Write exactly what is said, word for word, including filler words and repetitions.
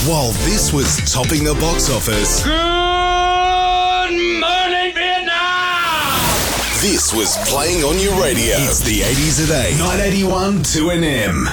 While this was topping the box office, Good morning, Vietnam! this was playing on your radio. It's the eighties at eight. nine eighty-one two N M.